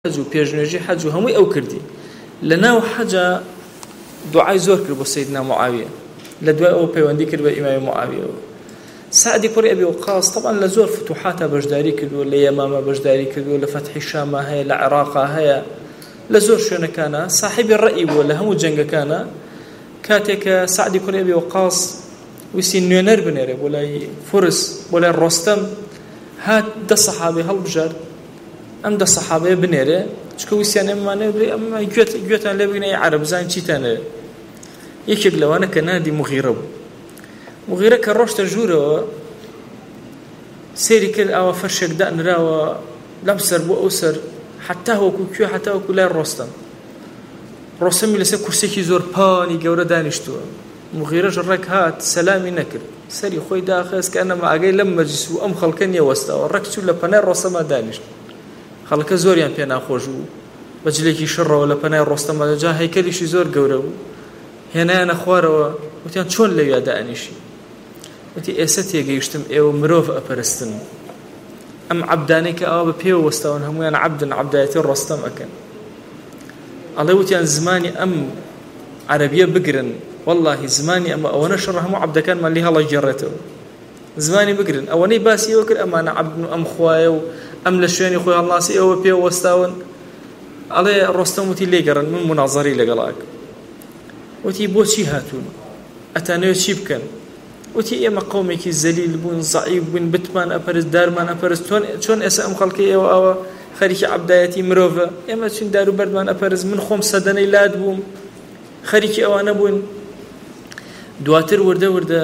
حج و پێشنوێژی حج و هەمووی ئەو کردی لەناو حەجە دوعای زۆر کرد بۆ سەیدنا معاویە لە دوای ئەوە پەیوەندی کرد بە ئیمامی معاویەوە. سعدی کوڕی ئەبی وەقاص طبعا لە زۆر فتوحاتە بەشداری کردووە، لە یەمامە بەشداری کردووە، لە فەتحی شامە هەیە، لە عێراقا هەیە، لە زۆر شوێنەکانە صاحبی ڕەئی بووە لە هەموو جەنگەکانە. کاتێکە سعدی کوڕی ئەبی وەقاص ویستی نوێنەر بنێرێ بۆ لای فورس بۆ لای ڕۆستەم، هات دە سەحابەی هەڵبژار ئەم دە سەحابەیە بنێرێ چکە ویسیان ئەمانێ بڵێ ئەمە گوێتان لێ بگنە عەرەب بزانین چیتانێ. یەکێک لەوانە کە نادی مغیرە بوو. مغیرە کە ڕۆشتە ژوورەوە سێری کرد ئاوا فەرشێک دانراوە لەم سەر بۆ ئەو سەر حتا وەکو کوێ حتا وەکو لای ڕۆستەم. ڕۆستەمی لەسەر کورسێکی زۆر پانی گەورە دانیشتووە. مغیرەش ڕێک هات سەلامی نەکرد، سەری خۆی داخست کە ئەنەما ئاگەی لەم مەجلیس و ئەم خەڵکە نیەوەستاوە، ڕێک چوو لە پەنای ڕۆستەما دانیشت. خەڵکە زۆریان پێ ناخۆش بوو، بەجلێکی شڕەوە لە پەنای ڕۆستەما جا هەیکەلیشی زۆر گەورە بوو. هێنایانە خوارەوە، وتیان چۆن لەویا دائنیشی؟ وتی ئێستا تێگەیشتم ئێوە مرۆڤ ئەپەرستن، ئەم عەبدانەی کە ئەوە بە پێوە وەستاون هەمویان عەبدن، عەبدایەتی ڕۆستەم ئەکەن. ئەڵێ وتیان زمانی ئەم عەرەبیە بگرن، واللهی زمانی ئەمە ئەوەنە شەڕ هەموو عەبدەکانمان لێ هەڵەگێڕێتەوە، زمانی بگرن. ئەوەنەی باسی ئەوە کرد ئەمانە عەبدن و ئەم خوایە و ئەم لە شوێنی خۆی هەڵناسی ئەوە پێوە وەستاون. ئەڵێ ڕۆستەم وتی لێگەڕن، من منازەڕی لەگەڵاک. وتی بۆچی هاتوون؟ ئەتانەوێت چی بکەن؟ وتی ئێمە قەومێکی زەلیل بوون، زەعیف بوون، بتمان ئەپەرست، دارمان ئەپەرست، چۆن ئێستا ئەم خەڵکی ئێوە ئەوە خەریکی عەبدایەتی مرۆڤە، ئێمە چین دار و بەردمان ئەپەرست، من خۆم سەدەنەی لات بووم، خەریکی ئەوانە بوون. دواتر وردە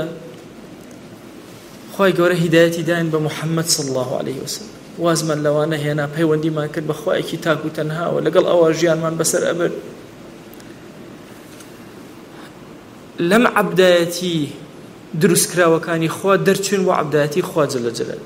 خوای گەورە هیدایەتی داین بە موحەممەد صلی الله عليه وسلم. وازمان لەوانە هێنا، پەیوەندیمان کرد بە خوایەکی تاک و تەنهاوە، لەگەڵ ئەوە ژیانمان بەسەر ئەبرد. لەم عەبدایەتی دروستکراوەکانی خوا دەرچوون بۆ عەبدایەتی خوا جەلە جەلال.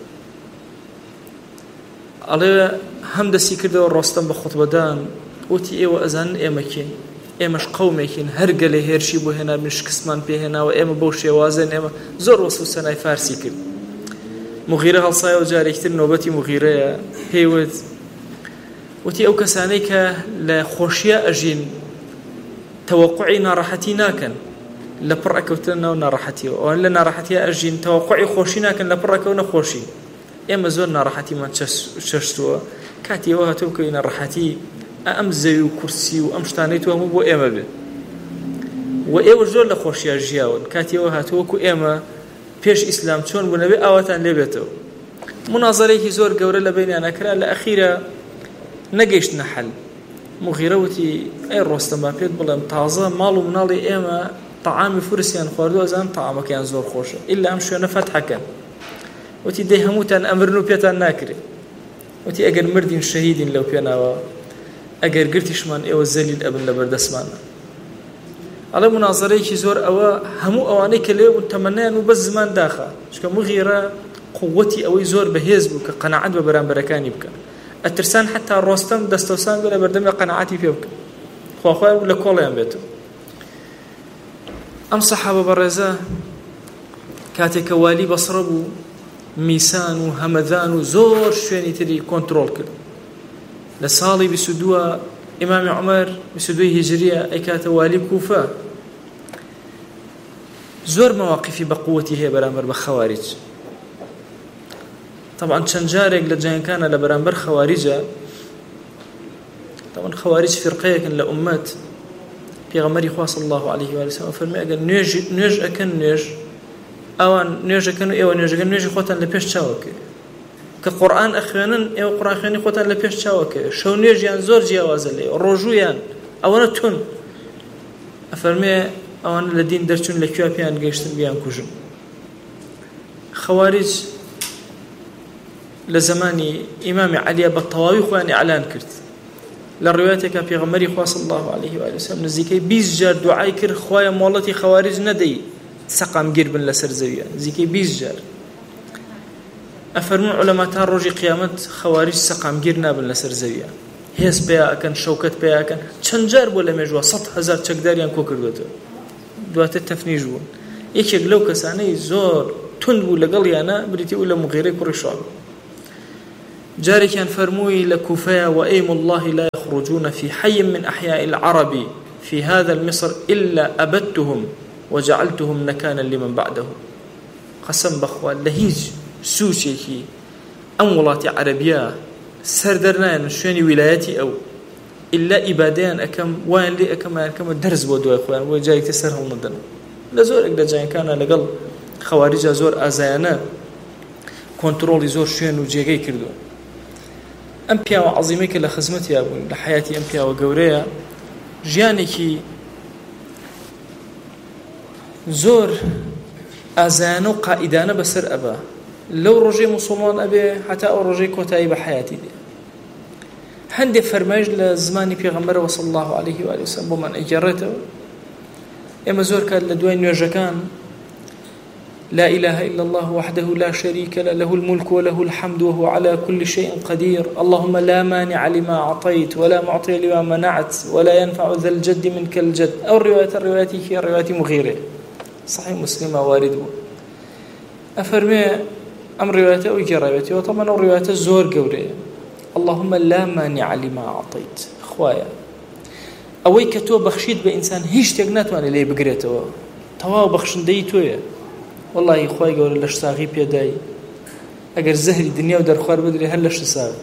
ئەڵێ هەم دەستی کردەوە ڕۆستەم بە خوتبەدان، وتی ئێوە ئەزانن ئێمە کین، ئێمەش قەومێکین، هەر گەلێ هێرشی بۆ هێنابن شکستمان پێهێناوە، ئێمە بەو شێوازن، ئێمە زۆر وەسف و سەنای فارسی کرد. مغیرە هەڵسایەوە جارێکتر نۆبەتی مغیرەیە، پێیوت وتی ئەو کەسانەی کە لە خۆشیە ئەژین تەوەقوعی ناڕەحەتی ناکەن لە پڕ ئەکەوتن ناو ناڕەحەتیەوە، ئەوان لە ناڕەحەتیە ئەژین تەوەقوعی خۆشی ناکەن لە پڕ ئەکەونە خۆشی. ئێمە زۆر ناڕەحەتیمان چەشتووە، کاتیەوە هاتوو کەوی ناڕەحەتی ئەم زەوی و کورسی و ئەم شتانەی تو هەموو بۆ ئێمە بێ و ئێوە زۆر لە خۆشیە ژیاون، کاتیەوە هاتووەکو ئێمە پێش ئیسلام چۆن بوونەوێ ئاواتان لێبێتەوە. منازەرێکی زۆر گەورە لە بینیانە کرا، لە ئەخیرە نەگەیشتنە حەل. مغیرە وتی ئەی ڕۆستەم با پێت بڵێم تازە ماڵ و مناڵی ئێمە تەعامی فورسیان خواردووە، ئەزانم تەعامەکەیان زۆر خۆشە، ئیلا ئەم شوێنە فەتحەکەن. وتی دەی هەمووتان ئەمرن و پێتان ناکرێت. وتی ئەگەر مردین شەهیدین لەو پێناوە، ئەگەر گرتیشمان ئێوە زەلیل ئەبن لە بەردەستمانە. ئەڵێ منازەرەیەکی زۆر ئەوە هەموو ئەوانەی کە لێ و تەمەنیان و بەس زمان داخە، چکە مغیرە قووەتی ئەوەی زۆر بەهێز بوو کە قەناعەت بە بەرامبەرەکانی بکە. ئەترسان حتا ڕۆستەم دەستەوسان بێ لە بەردەمی قەناعەتی پێ بکە، خواخوای لە کۆڵیان بێتەوە. ئەم سەحابە بەڕێزە کاتێککە والی بەسڕە بوو، میسان و هەمەدان و زۆر شوێنی تری کۆنتڕۆڵ کرد. لە ساڵی 22 ئیمامی عومەر 22 هیجریە ئەیکاتە والی کوفە، زۆر مەواقفی بە قووەتی هەیە بەرامبەر بە خەواریج. طبعا چەند جارێک لە جەنگەکانە لە بەرامبەر خەواریجە، طبعا خەواریج فیرقەیەکن لە ئومەت. پێغەمبەری خوا صلی الله عليه و سلم فەرمووی ئەگەر نوێژ ئەکەن، ئەوان نوێژەکەن و ئێوە نوێژەکەن، نوێژی خۆتان لە پێش چاوەکە، کە قورئان ئەخوێنن ئێوە قورئان خوێنی خۆتان لە پێش چاوەکە، شەو نوێژیان زۆر جیاوازە لێ، ڕۆژوویان ئەوەنە تون. ئەفەرمێ ئەوان لە دین دەرچوون لە کوێ پێیان گەیشتن بیان کوژن. خەواریج لە زمانی ئیمامی عەلیە بە تەواوی خۆیان ئیعلان کرد. لە ڕوایەتێکە پێغەمبەری خوا صلی الله عليه و سلم نزیکەی 20 جار دوعای کرد خوایە مۆڵەتی خەواریج نەدەی سەقامگیر بن لەسەر زەویە، نزیکەی 20 جار. ئەفەرمون عولەما تا ڕۆژی قیامەت خەواریج سەقامگیر نابن لەسەر زەویە، هێز پێیا ئەکەن، شەوکەت پێیا ئەکەن. چەند جار بۆ لە مێژووە 100,000 چەکداریان کۆ کردوێتەوە، دواتر تەفنیش بوون. یەکێک لەو کەسانەی زۆر تند بوو لەگەڵیانە بریتی و لە مغیرەی کوڕی شوعب. جارك فرموي لكوفيا وأيم الله لا يخرجون في حي من أحياء العرب في هذا المصر إلا أبدتهم وجعلتهم نكانا لمن بعدهم. قسم بخوا لهيج سوشيكي أمولات عربية سردرنا شويني ولاياتي أو إلا إبادين أكم وين لي أكم درس بودو إخوان وجاي تسرهم مدن لزور إقدر جاي كان لقل خوارج زور أزايانا كنترول زور شوين وجاي كردو أمبيا وعظيمك لخدمتي أبو لحياتي أمبيا وجوريا جانكي زور أزانو قائدانا بسر أبا لو رجي مسلمان أبي حتى أو رجي كوتاي بحياتي دي هندي فرماج لزماني بيغمبر صلى الله عليه وآله وسلم بمن أجرته إما زور كان لدوين يوجكان لا إله إلا الله وحده لا شريك له الملك وله الحمد وهو على كل شيء قدير اللهم لا مانع لما أعطيت ولا معطي لما منعت ولا ينفع ذا الجد منك الجد أو الرواية هي الرواية مغيرة صحيح مسلمة وارد أفرمي أم رواية أو رواية وطبعا الرواية الزور قوري اللهم لا مانع لما أعطيت خوايا أوي كتو بخشيت بإنسان هيش تقنات وانا لي بقريته تواو بخشن ديتويا والله خواهي قولي لش ساغي بيداي اگر زهري دنيا ودر خوار بدري هل لش ساغي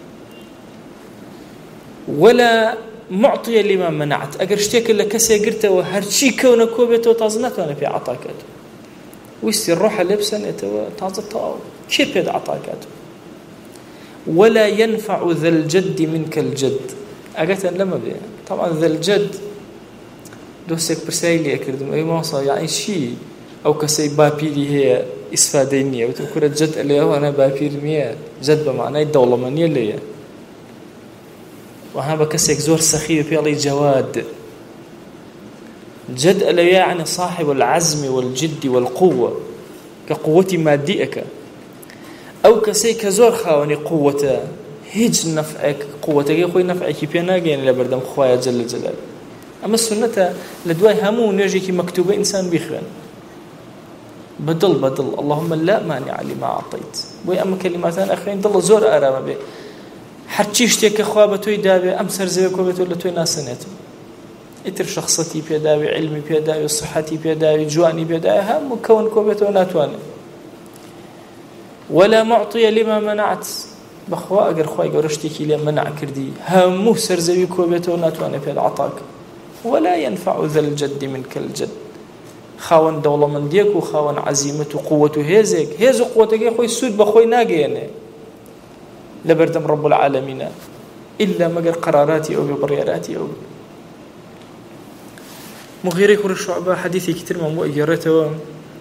ولا معطية لما منعت اگر اشتيك اللي كسي قرته وهرشي كونه كوبيته وتازنته وانا في عطاكاته ويستي الروح لبسنته وتازته كيف يد عطاكاته ولا ينفع ذا الجد منك الجد اقاتا لما بيه طبعا ذا الجد دوسك برسايلي اكردم اي موصى يعني شي أو كسي بابيري هي إسفادينية وتذكر الجد اللي هو أنا بابير مية جد بمعنى الدولة منية اللي وأنا بكسيك زور سخيف في الله جواد جد اللي يعني صاحب العزم والجد والقوة كقوتي مادئك أو كسيك زور خاوني قوة هيج نفعك قوتك يخوي نفعك بيناقين لبردم خوايا جل جلال أما السنة لدواي همو نجيكي مكتوبة إنسان بيخوان بدل اللهم لا مانع لما أعطيت بوي أما كلماتان أخرين دل زور آرام بي حرچيشتك خوابتوي دابي أم سرزيكو بيتو لتوي ناسنيتو إتر شخصتي بيداوي علمي بيداوي صحتي بيداوي جواني بيداوي هم مكون كوبيتو ناتواني ولا معطي لما منعت بخوا أقر خواي قرشتكي لما منع كردي همو سرزيكو كوبيتو ناتواني بيد عطاك ولا ينفع ذا الجد منك الجد خاون دولة من ديك وخاون عزيمة وقوة هيزك هيز قوتك خوي سود بخوي ناقيني لبردم رب العالمين إلا مقر قراراتي أو ببرياراتي أو مغيري كور الشعبة حديثي كتير ممو إجارته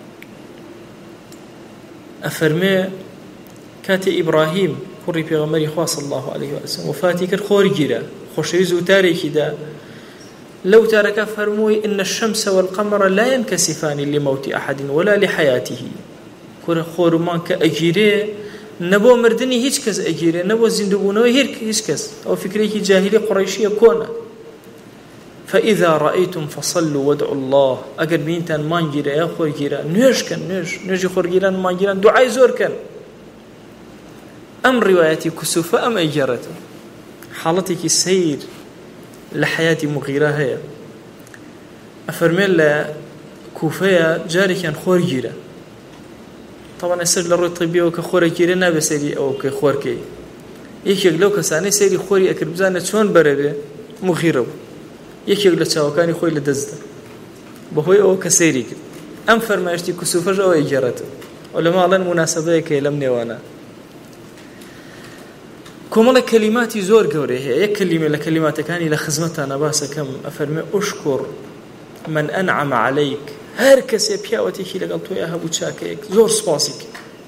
أفرمي كاتي إبراهيم كوري بيغمري خواه صلى الله عليه وسلم وفاتي كر خوري جيرا خوشيزو تاريكي دا لو ترك فرموي إن الشمس والقمر لا ينكسفان لموت أحد ولا لحياته كور خورمان كأجيري نبو مردني هيج كز أجيري نبو زندبونه هيج كز أو فكريك جاهلي قريشية كونا فإذا رأيتم فصلوا وادعوا الله أقر بينتان مان جيرا يا خور جيرا نيش كان نيش خور جيرا مان جيرا دعاء زور كان أم روايتي كسوفة أم أجارته حالتك السير لحياتي مغيرة هي أفرمي كوفية جاري كان خور جيرا طبعا السر للروي الطبية وكخور جيرا نابي سيري أو كخور كي يكيق لو كساني سيري خوري أكر بزانة شون بربي مغيرة يكيق لتشاوكاني خوي لدزده بهوي أو كسيري أم فرماشتي كسوفة أو إجارته ولما الله المناسبة كي لم نوانا كمال كلماتي زور قوري هي كلمة لكلماتك كاني لخزمتها نباسة كم أفرمي أشكر من أنعم عليك هركس يبياوتيكي لقلتو ياها بوشاكيك زور سباسيك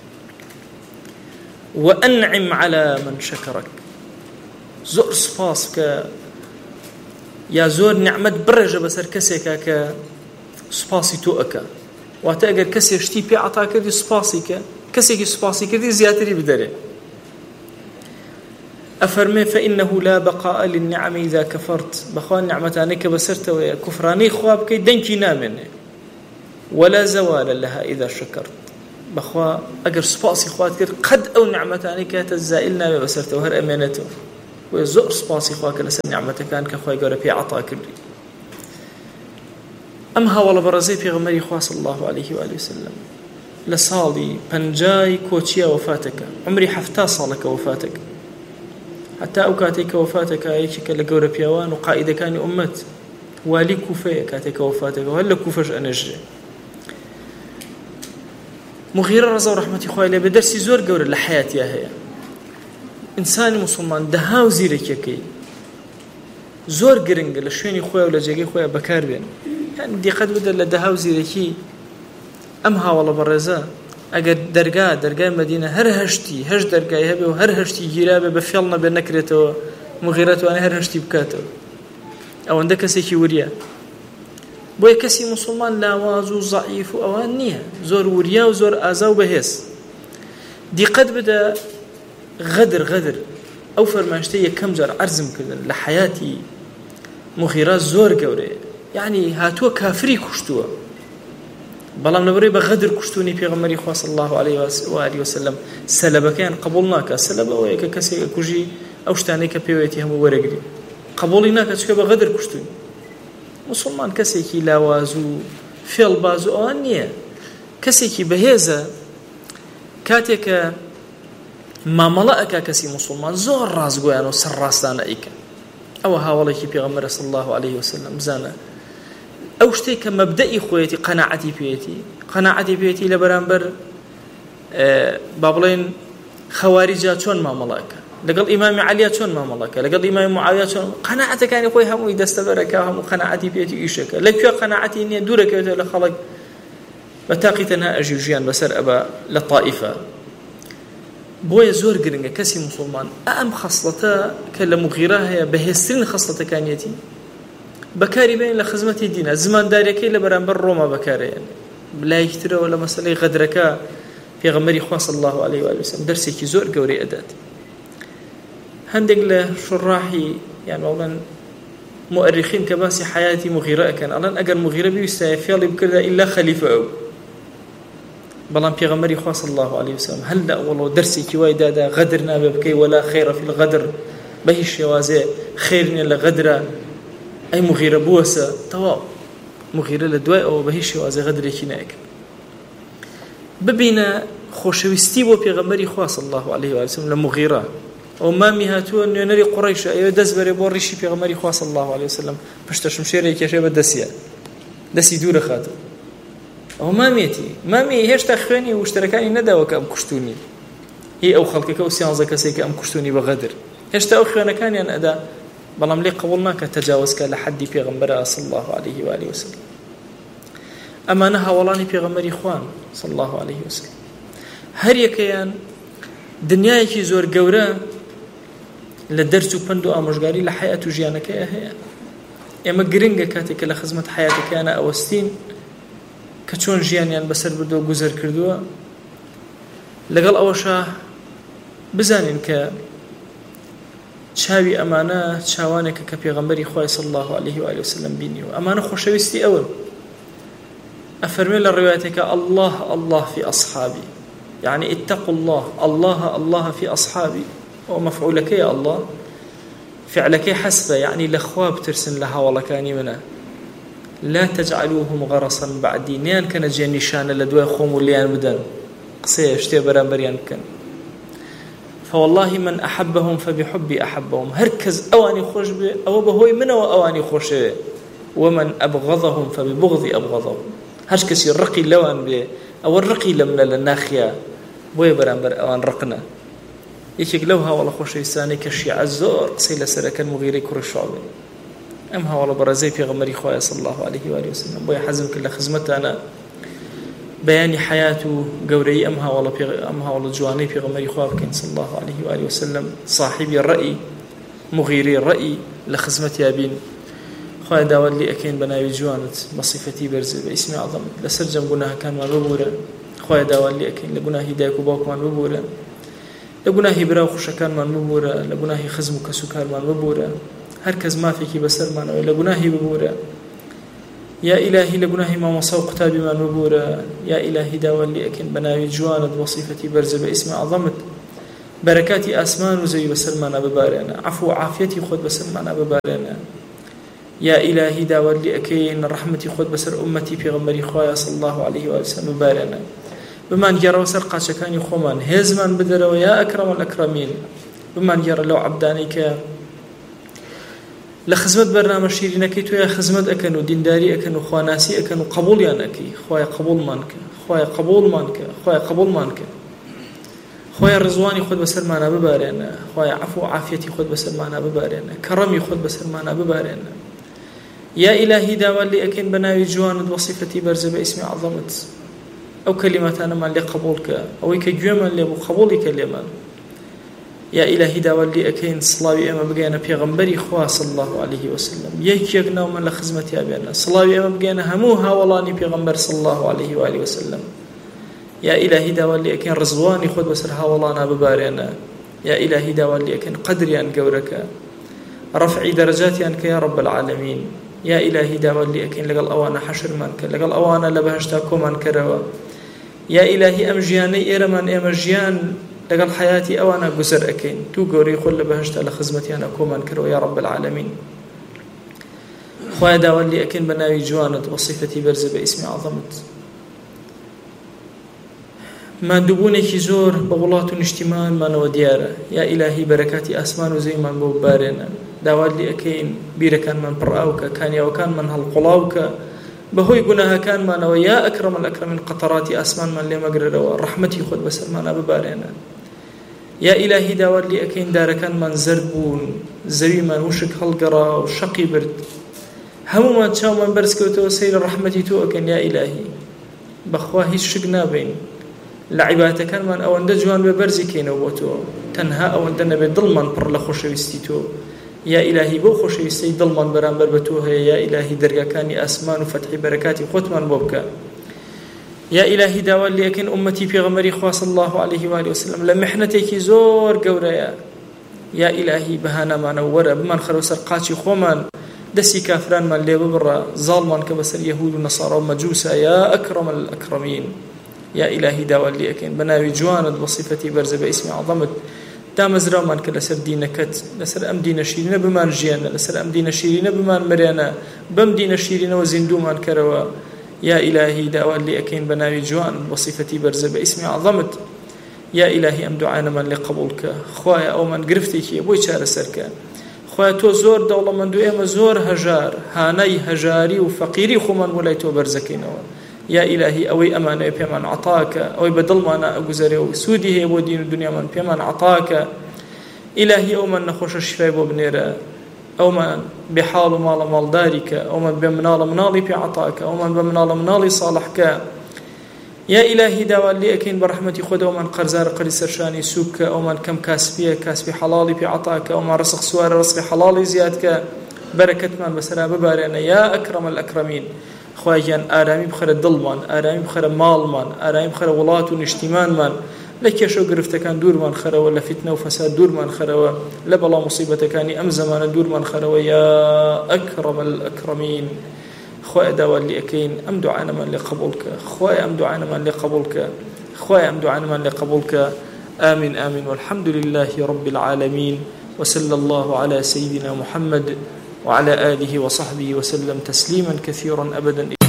وأنعم على من شكرك زور سباسك يا زور نعمت برجة بسر كسيكا سباسي توأكا واتأقر كسي اشتي بي عطاك دي سباسيك كسيكي سباسيك دي زياتري بدري أفرمي فإنه لا بقاء للنعم إذا كفرت بخوان نعمتانك بسرت وكفراني خوابك دنكي نامن ولا زوال لها إذا شكرت بخوا ئەگەر سوپاسی خوات کرد قەد ئەو نعمەتانی کاتە زائل نابێ بەسەرتەوە هەر ئەمێنێتەوە و زۆر سوپاسی خوا کە لەسەر نعمەتەکان کە خوای گەورە پێی عەتا کردی. ئەم هاوڵە بەڕێزەی پێغەمبەری خوا صلی الله عليه وآله وسلم لە ساڵی 50 کۆچیە وەفاتەکە، عمری 70 ساڵەکە وەفاتەکە. حتا ئەو کاتێک کە وەفاتەکە یەکێکە لە گەورە پیاوان و قائیدەکانی ئومەت والی کوفەیە کاتێک کە وەفاتەکە هەر لە کوفەش ئەنێژرێ. مغیرە ڕەزا و ڕەحمەتی خوای لێ بێ دەرسی زۆر گەورە لە حیاتیا هەیە. ئینسانی موسڵمان دەها و زیرەکیەکەی زۆر گرنگە لە شوێنی خۆی و لە جێگەی خۆیان بەکار بێن. یعنی دیقەت بدە لە دەها و زیرەکی ئەم هاوڵە بەڕێزە ئەگەر دەرگای مەدینە هەر هەشت دەرگای هەبێ و هەر هەشتی گیرا بێ بە فێڵ نەبێ نەکرێتەوە، مغیرە توانێ هەر هەشتی بکاتەوە. ئەوەندە کەسێکی وریە. بۆیە کەسی موسڵمان لاواز و زەعیف و ئەوان نییە، زۆر وریا و زۆر ئازا و بەهێز. دیقەت بدە غەدر ئەو فەرمایشتە یەکەم جار عەرزم کردن لە حیاتی مغیرە زۆر گەورەیە. یعنی هاتووە کافری کوشتووە، بەڵام لەبەرەوەی بە غەدر کوشتوونی پێغەمبەری خوا صلی الله عليه وآله وسلم سەلەبەکەیان قبوڵ ناکە. سەلەب ئەوەیە کە کەسێک کوژی ئەو شتانەی کە پێوێتی هەموو وەرەگری، قبوڵی ناکە چکە بە غەدر کوشتوون. مسلمان کەسێکی لاواز و فێڵباز و ئەوان نییە، کەسێکی بەهێزە. کاتێکە مامەڵە ئەکا کەسی مسلمان زۆر ڕازگۆیان و سەرڕاستانە ئەیکە. ئەوە هاوڵێکی پێغەمبەر صلی الله عليه وسلم بزانە ئەو شتێک کە مەبدەئی خۆیەتی قەناعەتی پێێتی لە بەرامبەر با بڵێن خەواریجا چۆن مامەڵەکە، لەگەڵ ئیمامی عەلیا چۆن مامەڵەکە، لەگەڵ ئیمامی معاویە چۆن قەناعەتەکانی خۆی هەمووی دەستەبەرەکە، هەموو قەناعەتی پێێتی ئیشەکە. لەکوێ قەناعەتی نییە دوورەکەوێتەوە لە خەڵک بە تاقی تەنها ئەژی ژیان بەسەر ئەبە لە طائیفە. بۆیە زۆر گرنگە کەسی مسلمان ئەم خەسڵەتە کە لە مغیرە هەیە بەهێزترین خەسڵەتەکانیەتی بەکاری بێن لە خزمەتی دینە. زمانداریەکەی لە بەرامبەر ڕۆما بەکارەیەن. لایەکترەوە لە مەسەلەی غەدرەکە پێغەمبەری خوا صلی الله عليه وآله وسلم دەرسێکی زۆر گەورەی ئەدات. هەندێک لە شڕاحی یان وڵەن مؤرخین کە باسی حیاتی مغیرە ئەکەن ئەڵێن ئەگەر مغیرە بیویستایە فێڵی بکردە ئیلا خەلیفە ئەو، بەڵام پێغەمبەری خوا صلی الله عليه وسلم هەل لە ئەوڵەوە دەرسێکی وای دادا غەدر نابێ بکەی ولا خەیرە فی الغەدر، بە هیچ شێوازێ خێر نییە لە غەدرە. ئەی مغیرە بووەسە تەواو. مغیرە لە دوای ئەوە بە هیچ شێوازێ غەدرێکی نایکە. ببینە خۆشەویستی بۆ پێغەمبەری خوا صلی الله عليه وسلم لە مغیرە. ئەو مامی هاتووە نوێنەری قوڕیشە، ئەوێ دەست بەرێ بۆ ڕیشی پێغەمبەری خوا صلی الله عليه وسلم پشتە شمشێرێکی کێشێ بە دەستی دوورە خاتەوە. ئەو مامی هێشتا خوێنی وشترەکانی نەداوە کە ئەم کوشتونی هی ئەو خەڵکەکە و سیانزە کەسێک کە ئەم کوشتونی بە غەدر هێشتا ئەو خوێنەکانیان ئەدا، بەڵام لێ قبول ناکە تەجاوزکە لە حەدی پێغەمبەرە صلی الله عليه وآله وسلم. ئەمانە هاوڵانی پێغەمبەری خوان صلی الله عليه وسلم. هەر یەکەیان دنیایەکی زۆر گەورە لە دەرس و پند و ئامۆژگاری لە حیات و ژیانەکەیە هەیە. ئێمە گرنگە کاتێکە لە خزمەت حیاتەکەیانە ئەوەستین کە چۆن ژیانیان بەسەر بردووە گوزەر کردووە، لەگەڵ ئەوەشە بزانین کە چاوی ئەمانە چاوانێکە کە پێغەمبەری خوای صلی الله عليه وآله وسلم بینیوە. ئەمانە خۆشەویستی ئەوە ئەفەرمێ لە ڕوایەتێکە الله في أصحابي، يعني اتقوا الله في أصحابي. ومفعولك يا الله فعلك حسبه، يعني لخواب ترسن لها والله كاني منه. لا تجعلوهم غرصا بعدي نيان كان جي نشان لدوي خوم وليان بدن قصيه اشتي برامبريان كان. فوالله من أحبهم فبحبي أحبهم، هركز أواني خوش بي أو بهوي من أواني خوش، ومن أبغضهم فببغضي أبغضهم. هرش كسي الرقي لوان بي أو الرقي لمنا للناخية بوي برامبر أوان رقنا يشك لوها والله خوش إنساني كشيعة زور قصيلة سركن مغيري كر الشعب. أمها والله برزي في غمري خويا صلى الله عليه وآله وسلم. بوي حزم كل خزمته أنا بياني حياته قوري أمها والله جواني في غمري خويا صلى الله عليه وآله وسلم. صاحبي الرأي مغيري الرأي لخزمتي أبين خويا داود لي أكين بناوي جوانت بصفتي برزي باسمي أعظم لسرجم قناها كان من ببورة. خويا داود لي أكين لقناه هدايك وباك من ببورة، لقناه براو خشكان من ببورة، لقناه خزم كسكان من ببورة. هركز ما فيكي بسر من لقناه ببورة. يا إلهي لقناهي ما مصو قتابي ما نبورا يا إلهي داولي أكن بناوي جواند وصفتي برز باسم عظمت بركاتي أسمان وزي بسلمانا ببارنا عفو عافيتي خود بسلمانا ببارنا يا إلهي داولي أكن رحمتي خود بسر أمتي في غمري خوايا صلى الله عليه وسلم ببارنا بمان جرى وسرقا شكاني خومان هزمان بدر ويا أكرم الأكرمين بمان جرى لو عبدانيك لخدمت برنامج شیرینەکەی تۆ یا خزمەت ئەکەن و دینداری ئەکەن و خواناسی ئەکەن و قبوڵیان ئەکەی خوایە قبوڵمان کە خوایە قبوڵمان کە خوایە قبوڵمان کە خوایە ڕزوانی خۆت بەسەرمانە ببارێنە خوایە عەفو و عافیەتی خۆت بەسەرمانە ببارێنە کەڕەمی خۆت بەسەرمانە ببارێنە یا ئیلاهی داوا لێ ئەکەین بە ناوی جوانت وەصیفەتی بەرزە بە ئیسمی عەظەمت ئەو کەلیماتانەمان لێ قبوڵ کە ئەوەی کە گوێمان لێ بوو قبوڵی کە لێمان يا إلهي داولي أكين صلاوي أما بقينا بيغمبري خوا صلى الله عليه وسلم يكيقنا ومن لخزمتي أبينا صلاوي أما بقينا هموها ولاني بيغمبر صلى الله عليه وآله وسلم يا إلهي داولي أكين رزواني خود بسرها ولانا ببارينا يا إلهي داولي أكين قدري أن قورك رفعي درجاتي أنك يا رب العالمين يا إلهي داولي أكين لقل أوانا حشر منك لقل أوانا لبهشتاكو من كروا يا إلهي أمجياني إرمان أمجيان لقل حياتي أوانا قسر أكين تو قوري خل بهشتا لخزمتي أنا كومان كرو يا رب العالمين خويا داولي أكين بناوي جوانت وصفتي برز باسم عظمت ما دبوني زور بغلات ونشتمان ما نوديارة يا إلهي بركاتي أسمان وزي من بوبارنا داولي أكين بيركان من برأوك كان يوكان من هالقلاوك بهوي قناها كان ما نو يا أكرم الأكرمين قطراتي أسمان من اللي مقرر رحمتي خد بسر ما ببارنا يا إلهي داور لي أكين داركان من زربون زوي من وشك هالقرا وشقي برد همو ما تشاو من برسكوتو سير رحمتي تو أكين يا إلهي بخواهي الشقنا بين لعباتك كان من أوان جوان ببرزي كينو بوتو تنها أوان نبي ضلمن بر لخوش ويستيتو يا إلهي بو خوش ويستي ضلمن برامبر بتوه يا إلهي درجة كاني أسمان وفتح بركاتي ختمان بوبك يا إلهي داول لي أكن أمتي في غمري خوا صلى الله عليه وآله وسلم لمحنتك زور قوريا يا إلهي بهانا ما نورا بمن خلو سرقاتي خومان دسي كافران من لي ببرا ظالمان كبسر يهود ونصارى ومجوسا يا أكرم الأكرمين يا إلهي داول لي أكن بناوي جواند وصفتي برز باسم عظمت دام زرامان كلسر دينكت لسر أم دين شيرين بمان جيانا لسر أم دين شيرين بمان مريانا بم دين شيرين وزندومان كروا يا إلهي داول لي أكين بناوي جوان وصفتي برز باسم عظمت يا إلهي أم دعانا من لقبولك خوايا أو من قرفتك يبوي شار سرك خوايا تو زور دولة من دو إما زور هجار هاني هجاري وفقيري خمان ولايتو برزكينو يا إلهي أوي أمانة بيمان عطاك أوي بدل ما أنا أجزري وسودي هي ودين الدنيا من بيمان عطاك إلهي أو من نخوش الشفاء وبنيرة أو من بحال مال دارك أو من بمنال منالي بعطاك أو من بمنال منالي صالحك يا إلهي داول لي أكين برحمتي خد أو من قرزار قريس سرشاني سوك أو من كم كاسبي حلالي بعطاك أو من رزق سوار رزق حلالي زيادك بركة من بسرا ببارنا يا أكرم الأكرمين خواجان آرامی بخره دلمان آرامی بخره مالمان آرامی بخره ولات و نشتیمانمان لکشو گرفتکان دورمان خره ولا فتنه و فساد دورمان خره و لبلا مصیبتکانی ام زمان دورمان خره و یا اکرم الاکرمین خوای داول لی اکین ام دعانا من لقبولك خوای ام دعانا من لقبولك خوای ام دعانا من لقبولك آمين آمين والحمد لله رب العالمين وصلى الله على سيدنا محمد وعلى آله وصحبه وسلم تسليما كثيرا أبدا